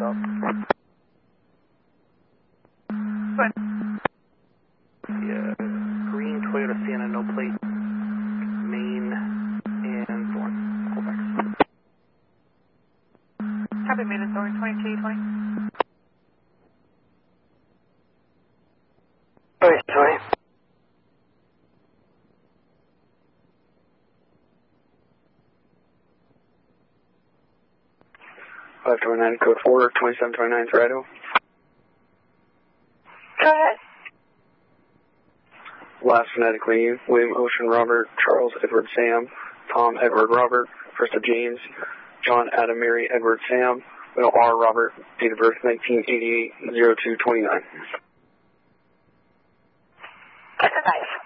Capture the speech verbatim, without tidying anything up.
South. What? Yeah, green Toyota Sienna, no plate, Maine, and Thorn. Hold back. Copy, Maine and Thorn, twenty-two twenty. Sorry, sorry. five twenty-nine, code four, twenty-seven twenty-nine, Toronto. Go ahead. Last phonetically, William Ocean Robert, Charles Edward Sam, Tom Edward Robert, first of James, John Adam Mary Edward Sam, middle R Robert, date of birth nineteen eighty-eight, oh two twenty-nine. Nice.